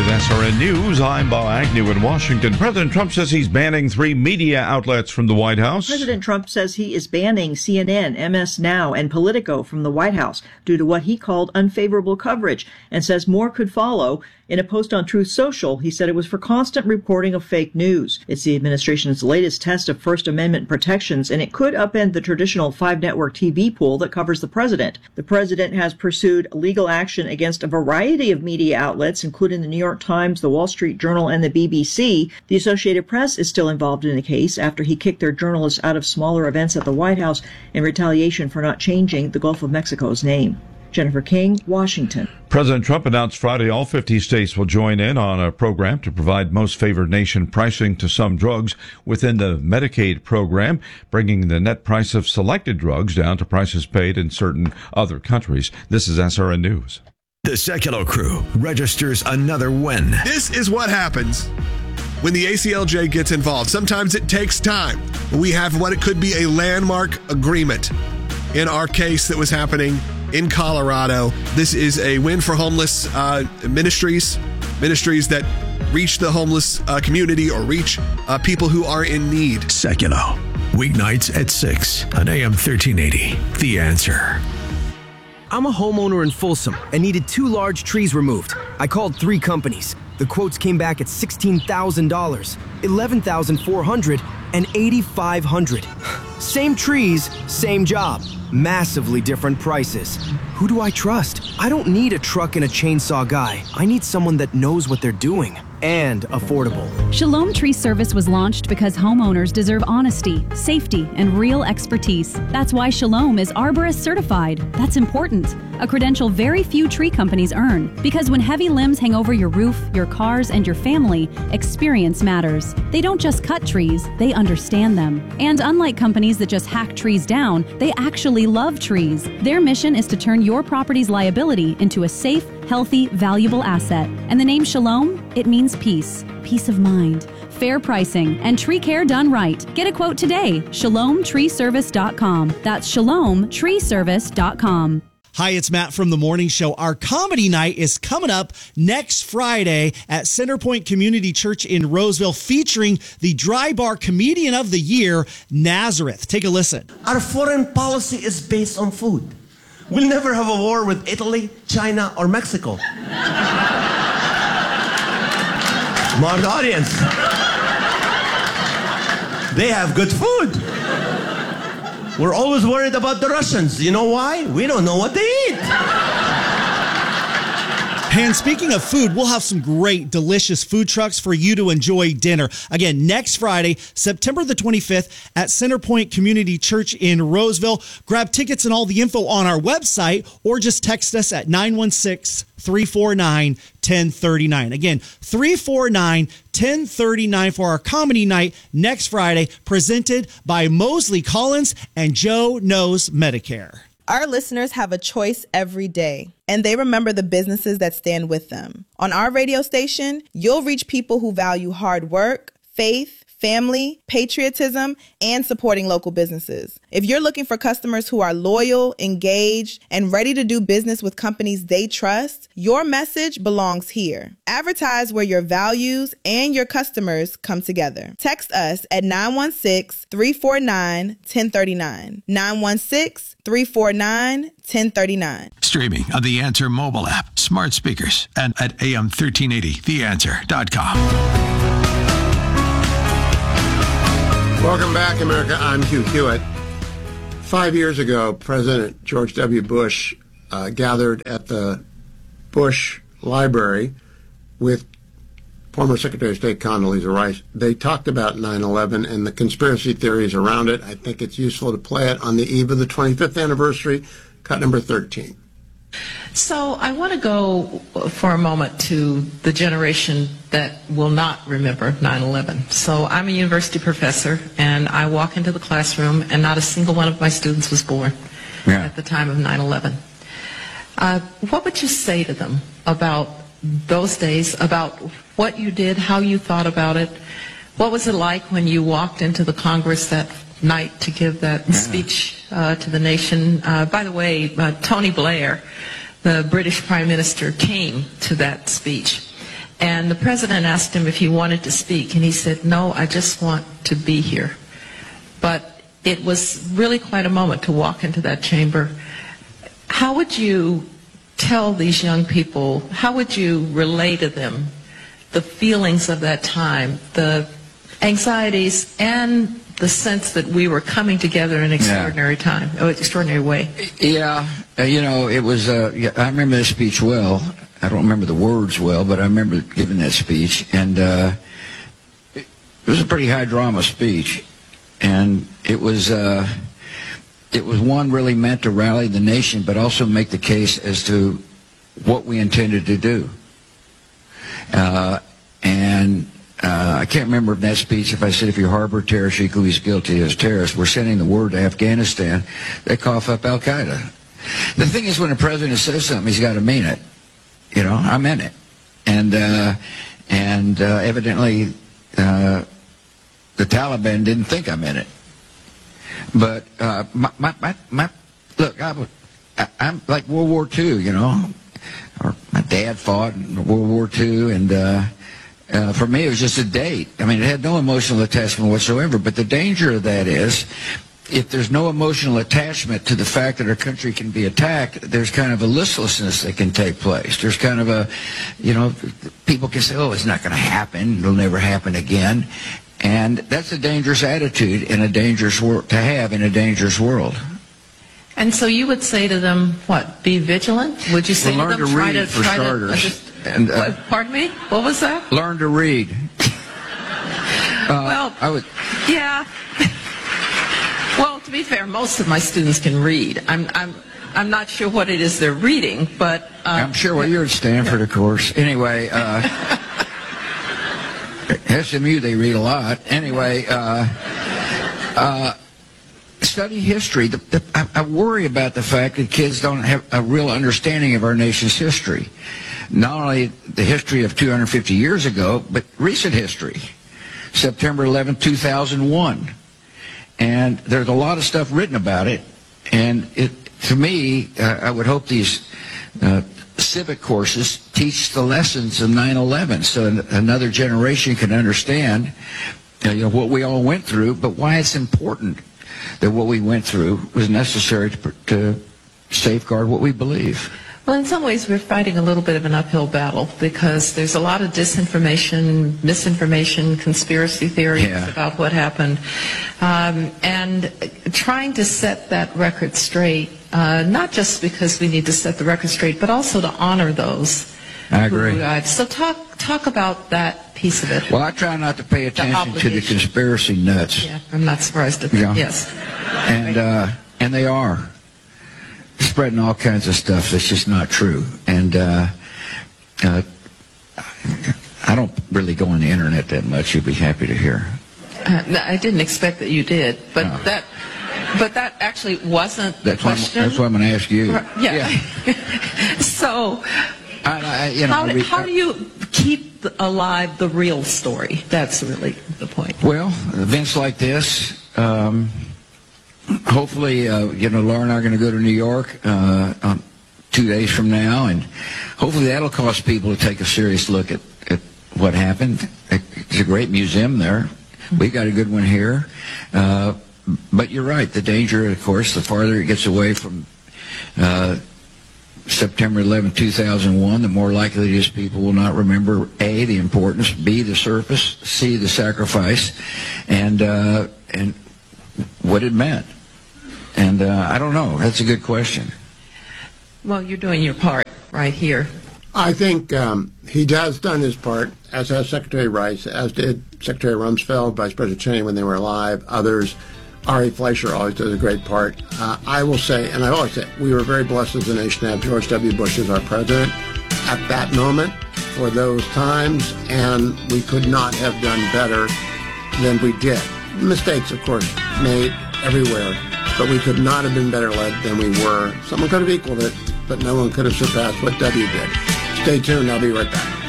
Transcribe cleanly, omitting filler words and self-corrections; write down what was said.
With SRN News, I'm Bob Agnew in Washington. President Trump says he's banning 3 media outlets from the White House. President Trump says he is banning CNN, MS Now, and Politico from the White House due to what he called unfavorable coverage, and says more could follow. In a post on Truth Social, he said it was for constant reporting of fake news. It's the administration's latest test of First Amendment protections, and it could upend the traditional 5-network TV pool that covers the president. The president has pursued legal action against a variety of media outlets, including the New York Times, the Wall Street Journal, and the BBC. The Associated Press is still involved in the case after he kicked their journalists out of smaller events at the White House in retaliation for not changing the Gulf of Mexico's name. Jennifer King, Washington. President Trump announced Friday all 50 states will join in on a program to provide most favored nation pricing to some drugs within the Medicaid program, bringing the net price of selected drugs down to prices paid in certain other countries. This is SRN News. The Sekulow crew registers another win. This is what happens when the ACLJ gets involved. Sometimes it takes time. We have what it could be a landmark agreement in our case that was happening in Colorado. This is a win for homeless ministries that reach the homeless community or reach people who are in need. Sekulow, weeknights at 6 on AM 1380. The Answer. I'm a homeowner in Folsom and needed 2 large trees removed. I called 3 companies. The quotes came back at $16,000, $11,400, and $8,500. Same trees, same job. Massively different prices. Who do I trust? I don't need a truck and a chainsaw guy. I need someone that knows what they're doing and affordable. Shalom Tree Service was launched because homeowners deserve honesty, safety, and real expertise. That's why Shalom is Arborist certified. That's important. A credential very few tree companies earn. Because when heavy limbs hang over your roof, your cars, and your family, experience matters. They don't just cut trees, they understand them. And unlike companies that just hack trees down, they actually love trees. Their mission is to turn your property's liability into a safe, healthy, valuable asset. And the name Shalom, it means peace, peace of mind, fair pricing, and tree care done right. Get a quote today, shalomtreeservice.com. That's shalomtreeservice.com. Hi, it's Matt from The Morning Show. Our comedy night is coming up next Friday at Centerpoint Community Church in Roseville, featuring the Dry Bar Comedian of the Year, Nazareth. Take a listen. Our foreign policy is based on food. We'll never have a war with Italy, China, or Mexico. Smart audience. They have good food. We're always worried about the Russians. You know why? We don't know what they eat. And speaking of food, we'll have some great, delicious food trucks for you to enjoy dinner. Again, next Friday, September the 25th at Centerpoint Community Church in Roseville. Grab tickets and all the info on our website or just text us at 916-349-1039. Again, 349-1039 for our comedy night next Friday, presented by Mosley Collins and Joe Knows Medicare. Our listeners have a choice every day, and they remember the businesses that stand with them. On our radio station, you'll reach people who value hard work, faith, family, patriotism, and supporting local businesses. If you're looking for customers who are loyal, engaged, and ready to do business with companies they trust, your message belongs here. Advertise where your values and your customers come together. Text us at 916-349-1039. 916-349-1039. Streaming on the Answer mobile app, smart speakers, and at AM1380theanswer.com. Welcome back, America. I'm Hugh Hewitt. 5 years ago, President George W. Bush gathered at the Bush Library with former Secretary of State Condoleezza Rice. They talked about 9/11 and the conspiracy theories around it. I think it's useful to play it on the eve of the 25th anniversary, cut number 13. So I want to go for a moment to the generation that will not remember 9/11. So I'm a university professor, and I walk into the classroom, and not a single one of my students was born at the time of 9/11. What would you say to them about those days, about what you did, how you thought about it? What was it like when you walked into the Congress that night to give that speech to the nation? By the way, Tony Blair, the British Prime Minister, came to that speech. And the president asked him if he wanted to speak, and he said, "No, I just want to be here." But it was really quite a moment to walk into that chamber. How would you tell these young people, how would you relay to them the feelings of that time, the anxieties, and the sense that we were coming together in an extraordinary time, extraordinary way? Yeah, it was, I remember that speech well. I don't remember the words well, but I remember giving that speech, and it was a pretty high drama speech, and it was one really meant to rally the nation, but also make the case as to what we intended to do. I can't remember in that speech if I said, if you harbor terrorists, you can be guilty as terrorists. We're sending the word to Afghanistan. They cough up Al-Qaeda. The thing is, when a president says something, he's got to mean it. I meant it. And evidently, the Taliban didn't think I meant it. But look, I'm like World War II, or my dad fought in World War II, and for me it was just a date. I mean, it had no emotional attachment whatsoever, but the danger of that is, if there's no emotional attachment to the fact that our country can be attacked, there's kind of a listlessness that can take place. There's kind of a, people can say, oh, it's not going to happen, it'll never happen again. And that's a dangerous attitude in a dangerous world to have in a dangerous world. And so you would say to them, what? Be vigilant? Would you say to them, learn to read for starters? And pardon me? What was that? Learn to read. Well, I would. Yeah. Well, to be fair, most of my students can read. I'm not sure what it is they're reading, but I'm sure. Well, you're at Stanford, of course. Anyway. SMU, they read a lot. Anyway, study history. I worry about the fact that kids don't have a real understanding of our nation's history. Not only the history of 250 years ago, but recent history. September 11, 2001. And there's a lot of stuff written about it. And to me, I would hope these civic courses teach the lessons of 9/11 so another generation can understand what we all went through, but why it's important that what we went through was necessary to safeguard what we believe. Well, in some ways, we're fighting a little bit of an uphill battle because there's a lot of disinformation, misinformation, conspiracy theories about what happened. And trying to set that record straight, not just because we need to set the record straight, but also to honor those. I agree. So talk about that piece of it. Well, I try not to pay attention to the conspiracy nuts. Yeah, I'm not surprised at that. Yes. And they are spreading all kinds of stuff that's just not true. And I don't really go on the internet that much. You'd be happy to hear. I didn't expect that you did, but that actually wasn't the question. That's what I'm going to ask you. Yeah. So, how do you keep active the real story? That's really the point. Well, events like this. Hopefully, Laura and I are going to go to New York 2 days from now, and hopefully that'll cause people to take a serious look at what happened. It's a great museum there. We got a good one here. But you're right. The danger, of course, the farther it gets away from September 11, 2001, the more likely it is people will not remember, A, the importance, B, the service, C, the sacrifice, and what it meant. And I don't know. That's a good question. Well, you're doing your part right here. I think he has done his part, as has Secretary Rice, as did Secretary Rumsfeld, Vice President Cheney when they were alive, others. Ari Fleischer always does a great part. I will say, and I've always said, we were very blessed as a nation to have George W. Bush as our president at that moment for those times, and we could not have done better than we did. Mistakes, of course, made everywhere, but we could not have been better led than we were. Someone could have equaled it, but no one could have surpassed what W did. Stay tuned. I'll be right back.